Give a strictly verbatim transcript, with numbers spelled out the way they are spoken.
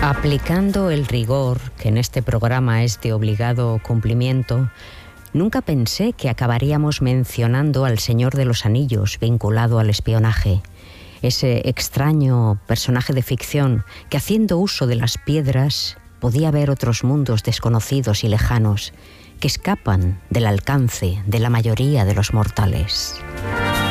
Aplicando el rigor, que en este programa es de obligado cumplimiento, nunca pensé que acabaríamos mencionando al Señor de los Anillos vinculado al espionaje. Ese extraño personaje de ficción que, haciendo uso de las piedras, podía ver otros mundos desconocidos y lejanos que escapan del alcance de la mayoría de los mortales.